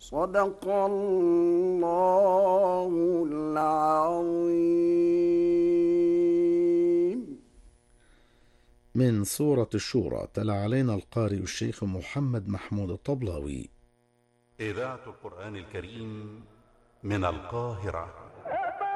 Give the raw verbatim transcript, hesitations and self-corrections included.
صدق الله العظيم. من سورة الشورى، تلا علينا القارئ الشيخ محمد محمود الطبلاوي. إذاعة القرآن الكريم من القاهرة.